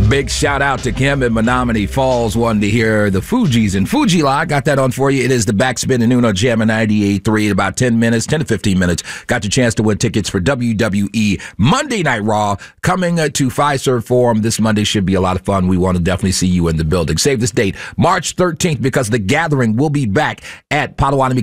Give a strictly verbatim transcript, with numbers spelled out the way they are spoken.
Big shout out to Kim in Menominee Falls. Wanted to hear the Fugees and Fuji La. Got that on for you. It is the Backspin and Uno Jam at ninety-eight point three in about ten minutes, ten to fifteen minutes. Got your chance to win tickets for W W E Monday Night Raw coming uh, to Fiserv Forum this Monday. Should be a lot of fun. We want to definitely see you in the building. Save this date, March thirteenth, because The Gathering will be back at Potawatomi